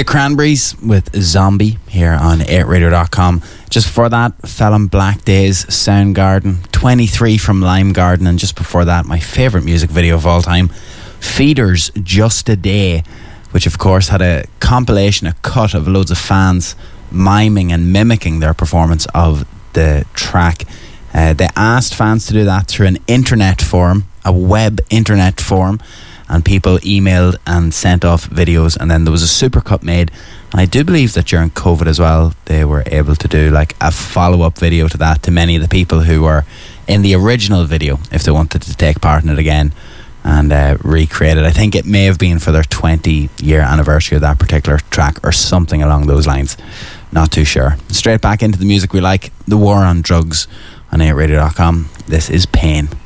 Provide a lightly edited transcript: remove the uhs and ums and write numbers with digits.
The Cranberries with Zombie here on 8radio.com. Just before that, fell on Black Days, Soundgarden, 23 from Lime Garden, and just before that, my favourite music video of all time, Feeder's Just a Day, which of course had a compilation, a cut of loads of fans miming and mimicking their performance of the track. They asked fans to do that through an internet forum, a web internet forum, and people emailed and sent off videos, and then there was a supercut made. And I do believe that during COVID as well, they were able to do like a follow-up video to that to many of the people who were in the original video, if they wanted to take part in it again and recreate it. I think it may have been for their 20-year anniversary of that particular track or something along those lines. Not too sure. Straight back into the music we like, The War on Drugs on 8radio.com. This is Pain.